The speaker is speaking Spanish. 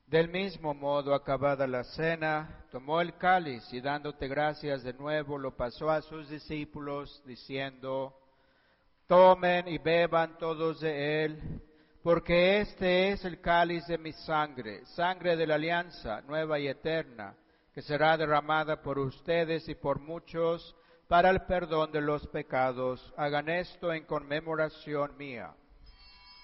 Del mismo modo, acabada la cena, tomó el cáliz y dándote gracias de nuevo, lo pasó a sus discípulos, diciendo: Tomen y beban todos de él, porque este es el cáliz de mi sangre, sangre de la alianza nueva y eterna, que será derramada por ustedes y por muchos para el perdón de los pecados. Hagan esto en conmemoración mía.